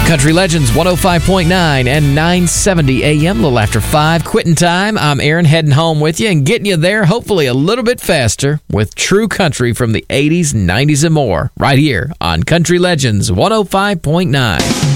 Country Legends 105.9 and 970 AM, a little after 5. Quitting time. I'm Aaron, heading home with you and getting you there hopefully a little bit faster with true country from the 80s, 90s, and more right here on Country Legends 105.9.